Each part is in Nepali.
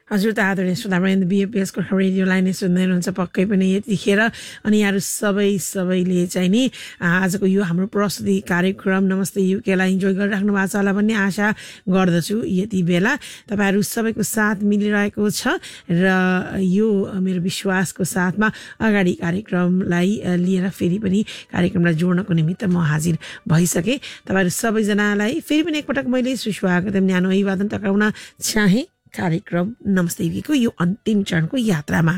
हजुर त आदरणीय श्रोतावृन्द BFPS गोर्खा रेडियो लाइन सुन्दै हुनुहुन्छ पक्कै पनि यतिखेर अनि यहाँहरू सबैले चाहिँ नि आजको यो हाम्रो प्रस्तुति कार्यक्रम नमस्ते युकेलाई इन्जोय गरिराख्नु भएको छ होला भन्ने आशा गर्दछु। यति बेला तपाईँहरू सबैको साथ मिलिरहेको छ र यो मेरो विश्वासको साथमा अगाडि कार्यक्रमलाई लिएर फेरि पनि कार्यक्रमलाई जोड्नको निमित्त म हाजिर भइसकेँ। तपाईँहरू सबैजनालाई फेरि पनि एकपटक मैले सुस्वागत न्यानो अभिवादन टक्राउन चाहे कार्यक्रम नमस्ते युकेको यो अन्तिम चरणको यात्रामा।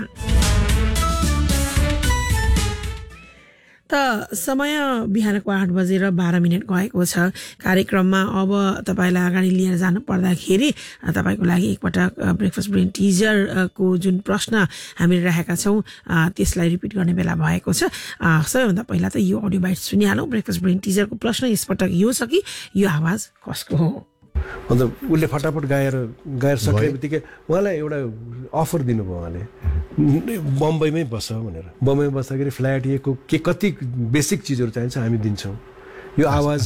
त समय बिहानको 8:12 गएको छ। कार्यक्रममा अब तपाईँलाई अगाडि लिएर जानु पर्दाखेरि तपाईँको लागि एकपटक ब्रेकफास्ट ब्रेन टिजरको जुन प्रश्न हामीले राखेका छौँ त्यसलाई रिपिट गर्ने बेला भएको छ। सबैभन्दा पहिला त यो अडियो बाइट सुनिहालौँ। ब्रेकफास्ट ब्रेन टिजरको प्रश्न यसपटक यो छ कि यो आवाज कसको हो? अन्त उसले फटाफट गाएर सके बित्तिकै उहाँलाई एउटा अफर दिनुभयो। उहाँले बम्बईमै बस्छ भनेर। बम्बईमा बस्दाखेरि फ्ल्याट के कति बेसिक चिजहरू चाहिन्छ हामी दिन्छौँ। यो आवाज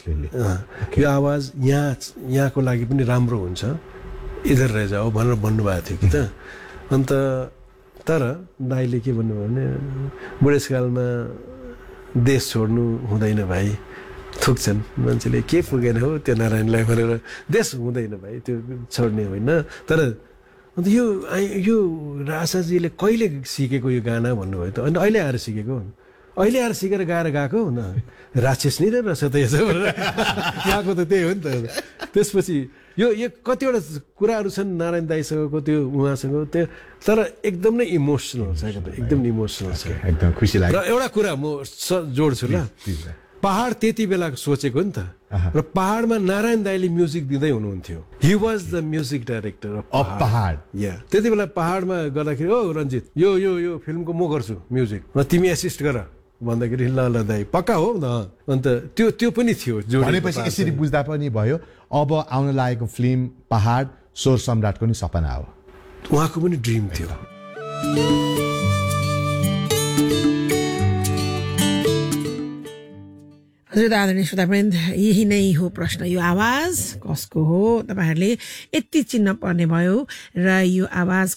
यहाँको लागि पनि राम्रो हुन्छ, इधर रह जाओ भनेर भन्नुभएको थियो कि त। अन्त तर दाइले के भन्नुभयो भने बुढेसकालमा देश छोड्नु हुँदैन भाइ, थुक्छन् मान्छेले, के पुगेन हो त्यो नारायणलाई भनेर। देश हुँदैन भाइ, त्यो छोड्ने होइन। तर अन्त यो राजाजीले कहिले सिकेको यो गाना भन्नुभयो त? अनि अहिले आएर सिकेको, अहिले आएर सिकेर गाएर गएको न, राक्षस नि रहेछ त यसो भनेर यहाँको त त्यही हो नि त। त्यसपछि यो कतिवटा कुराहरू छन् नारायण दाइसँगको, त्यो उहाँसँग त्यो, तर एकदम नै इमोसनल छ, एकदम इमोसनल छ, एकदम खुसी लाग्यो। र एउटा कुरा म जोड्छु ल, पहाड त्यति बेला सोचेको नि त, र पहाडमा नारायण दाइले म्युजिक दिँदै हुनुहुन्थ्यो। He was the music director of पहाड। त्यति बेला पहाडमा गर्दाखेरि ओ रञ्जित यो यो यो फिल्मको म गर्छु म्युजिक, र तिमी एसिस्ट गर भन्दाखेरि ल दाइ पक्का हो न। अन्त त्यो पनि थियो। भनेपछि यसरी बुझ्दा पनि भयो अब आउन लागेको फिल्म पहाड स्वर सम्राटको नि सपना हो, उहाँको पनि ड्रिम थियो। हजुर आदरणीय श्रोतावृन्द, यही नै हो प्रश्न, यो आवाज कसको हो? तपाईँहरूले यति चिन्न पर्ने भयो। र यो आवाज